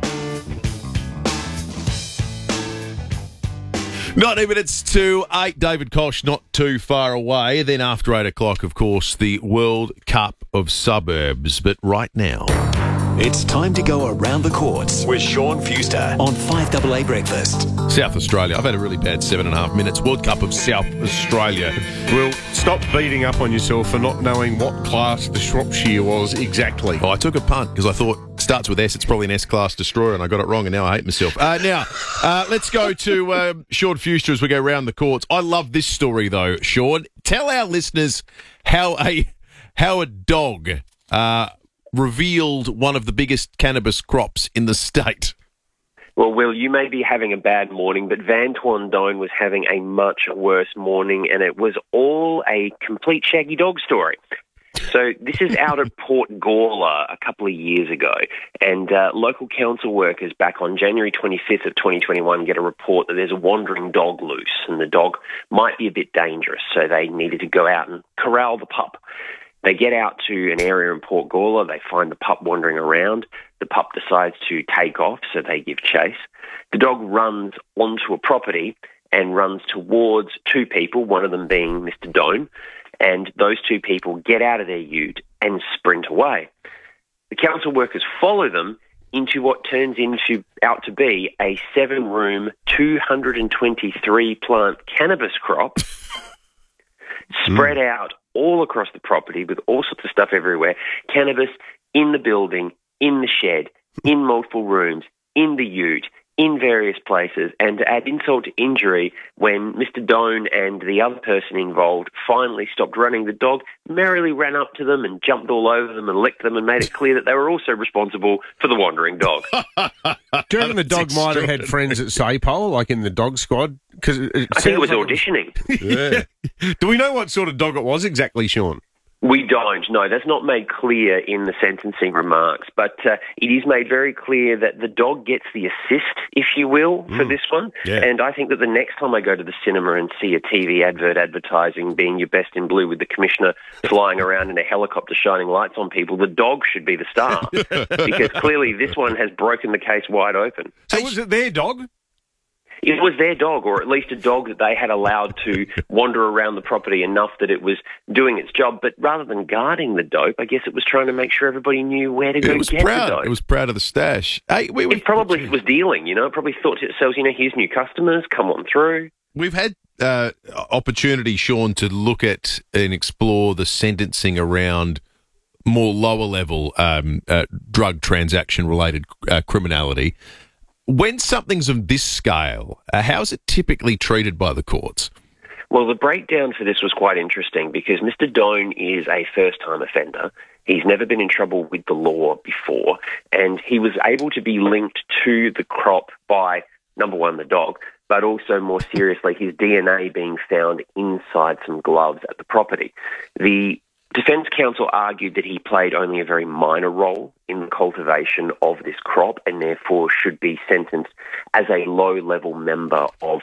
19 minutes to 8. David Koch not too far away. Then after 8 o'clock, of course, the World Cup of Suburbs. But right now, it's time to go around the courts with Sean Fuster on 5AA Breakfast. South Australia. I've had a really bad 7.5 minutes. World Cup of South Australia. Well, stop beating up on yourself for not knowing what class the Shropshire was exactly. Oh, I took a punt because I thought it starts with S. It's probably an S-class destroyer, and I got it wrong, and now I hate myself. Let's go to Sean Fuster as we go around the courts. I love this story, though, Sean. Tell our listeners how a dog revealed one of the biggest cannabis crops in the state. Well, Will, you may be having a bad morning, but Van Tuan Doan was having a much worse morning, and it was all a complete shaggy dog story. So this is out at Port Gawler a couple of years ago, and local council workers back on January 25th of 2021 get a report that there's a wandering dog loose, and the dog might be a bit dangerous, so they needed to go out and corral the pup. They get out to an area in Port Gawler. They find the pup wandering around. The pup decides to take off, so they give chase. The dog runs onto a property and runs towards two people, one of them being Mr. Doan, and those two people get out of their ute and sprint away. The council workers follow them into what turns out to be a 7-room, 223-plant cannabis crop spread out all across the property with all sorts of stuff everywhere. Cannabis in the building, in the shed, in multiple rooms, in the ute, in various places. And to add insult to injury, when Mr. Doan and the other person involved finally stopped running, the dog merrily ran up to them and jumped all over them and licked them and made it clear that they were also responsible for the wandering dog. Do you reckon the dog might have had friends at SAPOL, like in the dog squad? I think it was auditioning. Yeah. Do we know what sort of dog it was exactly, Sean? We don't. No, that's not made clear in the sentencing remarks, but it is made very clear that the dog gets the assist, if you will, for this one. Yeah. And I think that the next time I go to the cinema and see a TV advert advertising being your best in blue with the commissioner flying around in a helicopter shining lights on people, the dog should be the star. Because clearly this one has broken the case wide open. So was it their dog? It was their dog, or at least a dog that they had allowed to wander around the property enough that it was doing its job. But rather than guarding the dope, I guess it was trying to make sure everybody knew where to go get the dope. It was proud of the stash. Hey, it probably was dealing, It probably thought to itself, here's new customers, come on through. We've had opportunity, Sean, to look at and explore the sentencing around more lower-level drug transaction-related criminality. When something's of this scale, how is it typically treated by the courts? Well, the breakdown for this was quite interesting because Mr. Doan is a first-time offender. He's never been in trouble with the law before, and he was able to be linked to the crop by, number one, the dog, but also more seriously, his DNA being found inside some gloves at the property. The Defence counsel argued that he played only a very minor role in the cultivation of this crop and therefore should be sentenced as a low-level member of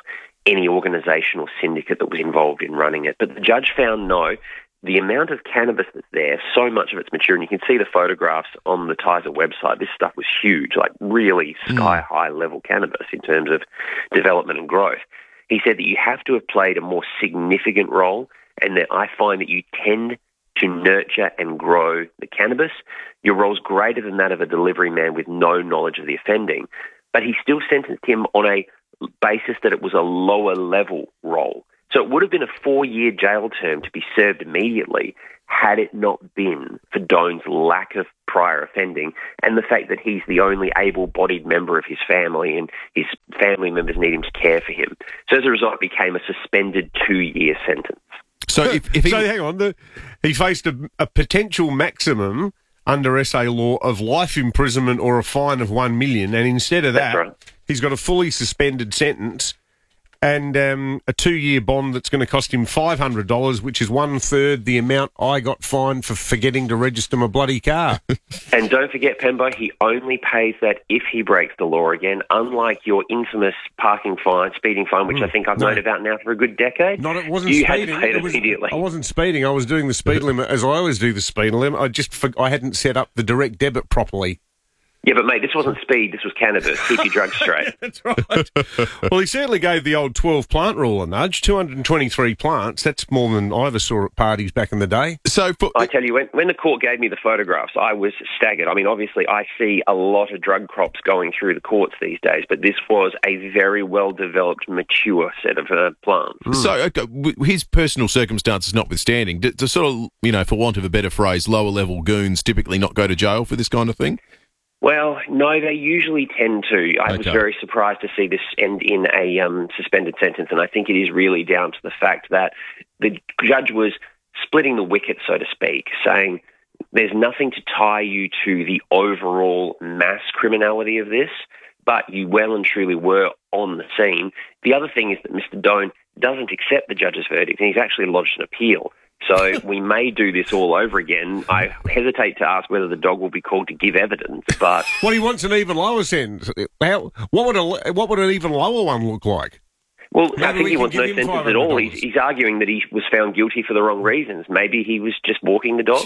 any organisation or syndicate that was involved in running it. But the judge found no. The amount of cannabis that's there, so much of it's mature, and you can see the photographs on the Tizer website. This stuff was huge, like really sky-high level cannabis in terms of development and growth. He said that you have to have played a more significant role, and that I find that you tend to nurture and grow the cannabis. Your role's greater than that of a delivery man with no knowledge of the offending. But he still sentenced him on a basis that it was a lower level role. So it would have been a 4-year jail term to be served immediately had it not been for Doan's lack of prior offending and the fact that he's the only able-bodied member of his family and his family members need him to care for him. So as a result, it became a suspended 2-year sentence. So if he... So hang on, he faced a potential maximum under SA law of life imprisonment or a fine of $1 million, and instead of that, he's got a fully suspended sentence and a 2-year bond that's going to cost him $500, which is 1/3 the amount I got fined for forgetting to register my bloody car. And don't forget, Pembo, he only pays that if he breaks the law again, unlike your infamous parking fine, speeding fine, which I think I've known about now for a good decade. It wasn't you speeding. You had to pay it immediately. I wasn't speeding. I was doing the speed limit as I always do the speed limit. I hadn't set up the direct debit properly. Yeah, but mate, this wasn't speed, this was cannabis. Keep your drugs straight. That's right. Well, he certainly gave the old 12-plant rule a nudge. 223 plants, that's more than I ever saw at parties back in the day. So, I tell you, when the court gave me the photographs, I was staggered. I mean, obviously, I see a lot of drug crops going through the courts these days, but this was a very well-developed, mature set of plants. So, his personal circumstances notwithstanding, to sort of, for want of a better phrase, lower-level goons typically not go to jail for this kind of thing? Well, no, they usually tend to. I was very surprised to see this end in a suspended sentence, and I think it is really down to the fact that the judge was splitting the wicket, so to speak, saying there's nothing to tie you to the overall mass criminality of this, but you well and truly were on the scene. The other thing is that Mr. Doan doesn't accept the judge's verdict, and he's actually lodged an appeal. So we may do this all over again. I hesitate to ask whether the dog will be called to give evidence, but... Well, he wants an even lower sentence. What would an even lower one look like? Well, I think he wants no sentence at all. He's arguing that he was found guilty for the wrong reasons. Maybe he was just walking the dog.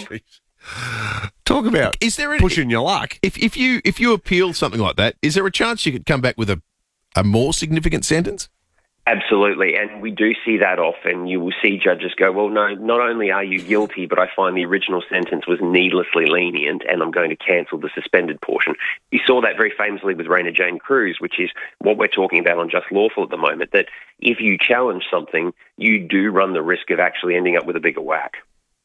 Jeez. Talk about pushing your luck. If you appeal something like that, is there a chance you could come back with a more significant sentence? Absolutely, and we do see that often. You will see judges go, well, no, not only are you guilty, but I find the original sentence was needlessly lenient and I'm going to cancel the suspended portion. You saw that very famously with Raina Jane Cruz, which is what we're talking about on Just Lawful at the moment, that if you challenge something, you do run the risk of actually ending up with a bigger whack.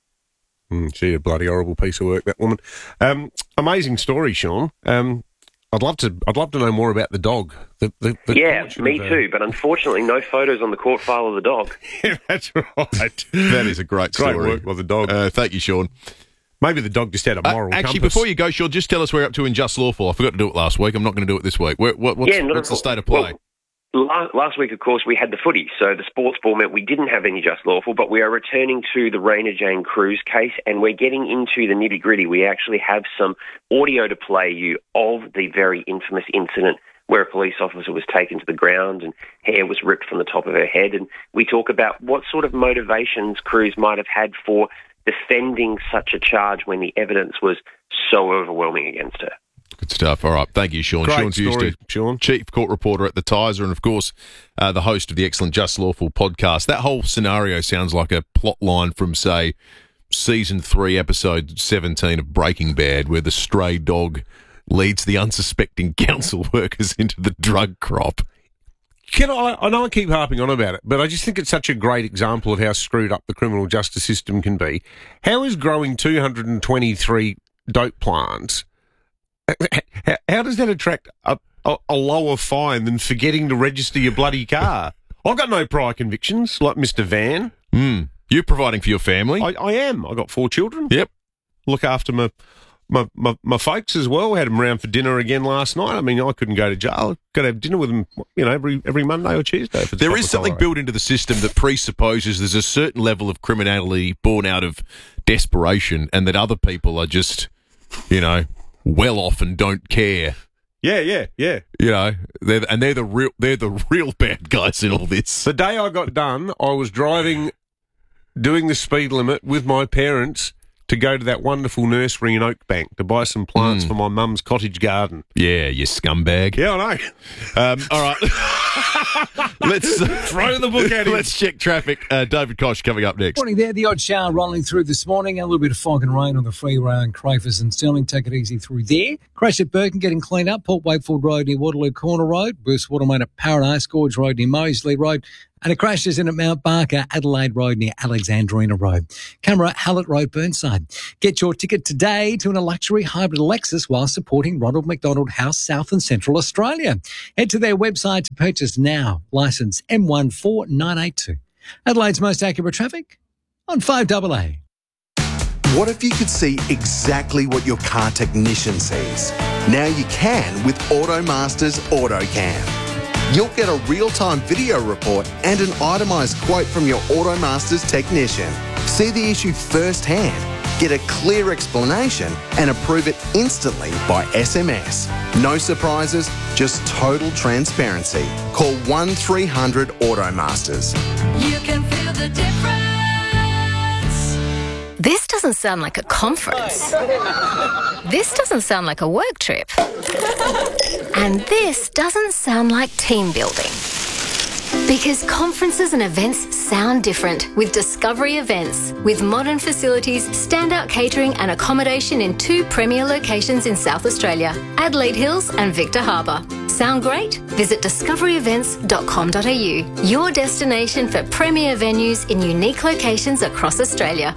She a bloody horrible piece of work, that woman. Amazing story, Sean. I'd love to know more about the dog. Yeah, me too. But unfortunately, no photos on the court file of the dog. Yeah, that's right. That is a great story. Great work by the dog. Thank you, Sean. Maybe the dog just had a moral Actually, compass. before you go, Sean, just tell us where we're up to in Just Lawful. I forgot to do it last week. I'm not going to do it this week. What's the state of play? Well, last week, of course, we had the footy, so the sports ball meant we didn't have any Just Lawful, but we are returning to the Raina Jane Cruz case, and we're getting into the nitty-gritty. We actually have some audio to play you of the very infamous incident where a police officer was taken to the ground and hair was ripped from the top of her head, and we talk about what sort of motivations Cruz might have had for defending such a charge when the evidence was so overwhelming against her. Good stuff. All right. Thank you, Sean. Great Sean story, Fuster, Sean. Chief Court Reporter at the Tizer, and, of course, the host of the excellent Just Lawful podcast. That whole scenario sounds like a plot line from, say, Season 3, Episode 17 of Breaking Bad, where the stray dog leads the unsuspecting council workers into the drug crop. I know I keep harping on about it, but I just think it's such a great example of how screwed up the criminal justice system can be. How is growing 223 dope plants... How does that attract a lower fine than forgetting to register your bloody car? I've got no prior convictions, like Mr. Van. You're providing for your family. I am. I've got 4 children. Yep. Look after my folks as well. Had them round for dinner again last night. I mean, I couldn't go to jail. Got to have dinner with them, every Monday or Tuesday. There is something built into the system that presupposes there's a certain level of criminality born out of desperation, and that other people are just, well off and don't care Yeah. You know, they're the real bad guys in all this. The day I got done, I was driving, doing the speed limit with my parents to go to that wonderful nursery in Oakbank to buy some plants for my mum's cottage garden. Yeah, you scumbag. Yeah, I know. All right. Let's throw the book at him. Let's check traffic. David Koch coming up next. Morning there. The odd shower rolling through this morning. A little bit of fog and rain on the freeway around Crafers and Stirling. Take it easy through there. Crash at Birkin getting cleaned up. Port Wakefield Road near Waterloo Corner Road. Burst Watermain at Paradise Gorge Road near Moseley Road. And a crash is in at Mount Barker, Adelaide Road near Alexandrina Road. Camera, Hallett Road, Burnside. Get your ticket today to a luxury hybrid Lexus while supporting Ronald McDonald House, South and Central Australia. Head to their website to purchase now. Licence M14982. Adelaide's most accurate traffic on 5AA. What if you could see exactly what your car technician sees? Now you can with AutoMaster's AutoCam. You'll get a real-time video report and an itemised quote from your AutoMaster's technician. See the issue firsthand, get a clear explanation and approve it instantly by SMS. No surprises, just total transparency. Call 1300 AutoMasters. You can feel the difference. This doesn't sound like a conference. This doesn't sound like a work trip. And this doesn't sound like team building. Because conferences and events sound different with Discovery Events. With modern facilities, standout catering and accommodation in 2 premier locations in South Australia, Adelaide Hills and Victor Harbour. Sound great? Visit discoveryevents.com.au, your destination for premier venues in unique locations across Australia.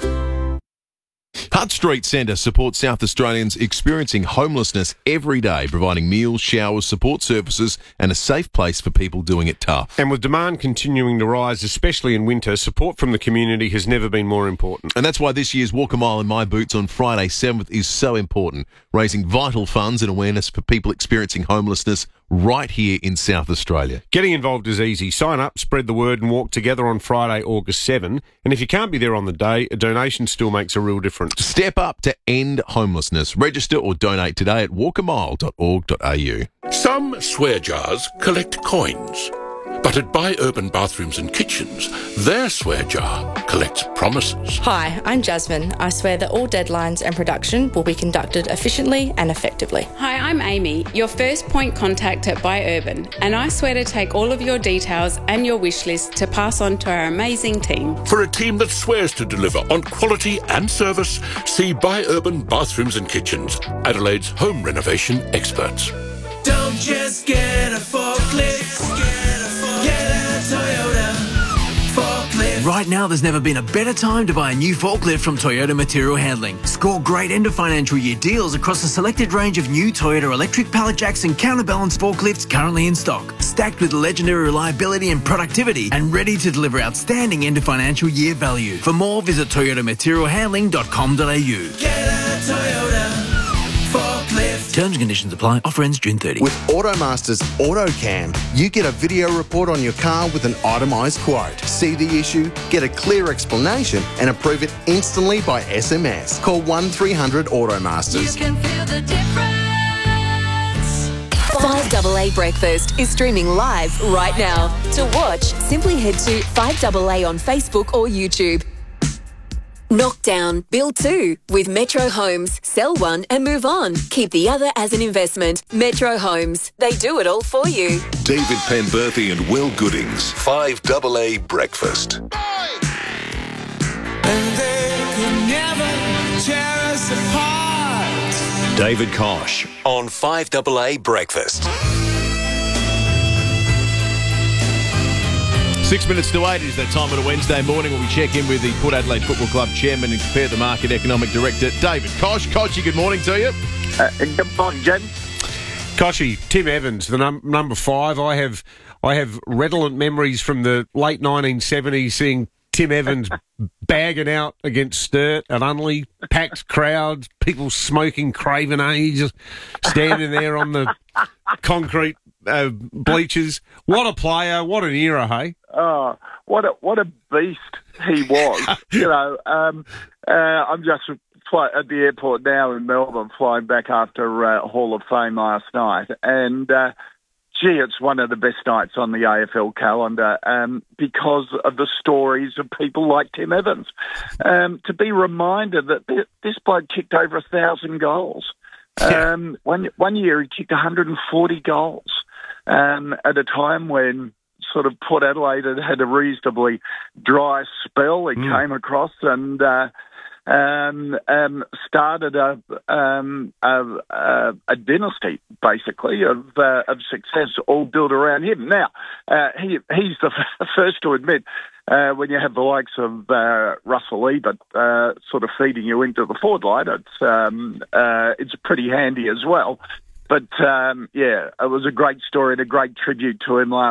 Hutt Street Centre supports South Australians experiencing homelessness every day, providing meals, showers, support services and a safe place for people doing it tough. And with demand continuing to rise, especially in winter, support from the community has never been more important. And that's why this year's Walk a Mile in My Boots on Friday 7th is so important, raising vital funds and awareness for people experiencing homelessness right here in South Australia. Getting involved is easy. Sign up, spread the word and walk together on Friday, August 7. And if you can't be there on the day, a donation still makes a real difference. Step up to end homelessness. Register or donate today at walkamile.org.au. Some swear jars collect coins. But at Buy Urban Bathrooms and Kitchens, their swear jar collects promises. Hi, I'm Jasmine. I swear that all deadlines and production will be conducted efficiently and effectively. Hi, I'm Amy, your first point contact at Buy Urban, and I swear to take all of your details and your wish list to pass on to our amazing team. For a team that swears to deliver on quality and service, see Buy Urban Bathrooms and Kitchens, Adelaide's home renovation experts. Don't just get a forklift, get a Toyota forklift. Right now, there's never been a better time to buy a new forklift from Toyota Material Handling. Score great end of financial year deals across a selected range of new Toyota electric pallet jacks and counterbalance forklifts currently in stock, stacked with legendary reliability and productivity, and ready to deliver outstanding end of financial year value. For more, visit toyotamaterialhandling.com.au. Get a Toyota forklift. Terms and conditions apply. Offer ends June 30. With AutoMaster's AutoCam, you get a video report on your car with an itemised quote. See the issue, get a clear explanation and approve it instantly by SMS. Call 1300 AutoMasters. You can feel the difference. 5AA Breakfast is streaming live right now. To watch, simply head to 5AA on Facebook or YouTube. Knockdown, build 2 with Metro Homes. Sell one and move on. Keep the other as an investment. Metro Homes. They do it all for you. David Penberthy and Will Goodings. 5AA Breakfast. And they could never tear us apart. David Koch on 5AA Breakfast. 6 minutes to 8 is that time on a Wednesday morning when we check in with the Port Adelaide Football Club Chairman and Compare the Market Economic Director, David Koch. Kochy, good morning to you. Good morning, Jim. Kochy, Tim Evans, the number 5. I have redolent memories from the late 1970s seeing Tim Evans bagging out against Sturt at Unley, packed crowds, people smoking Craven Age, standing there on the concrete bleachers. What a player! What an era, hey? Oh, what a beast he was! You know, I'm just at the airport now in Melbourne, flying back after Hall of Fame last night, and it's one of the best nights on the AFL calendar because of the stories of people like Tim Evans. To be reminded that this bloke kicked over 1,000 goals. One year he kicked 140 goals at a time when sort of Port Adelaide had a reasonably dry spell. He came across and started a dynasty, basically, of success, all built around him. Now, he's the first to admit when you have the likes of Russell Ebert sort of feeding you into the forward line, it's pretty handy as well. But, it was a great story and a great tribute to him last